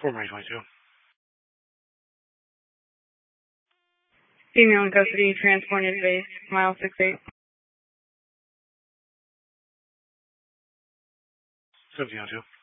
4 Marine 22. Female in custody, transported base, mile 68. 1702.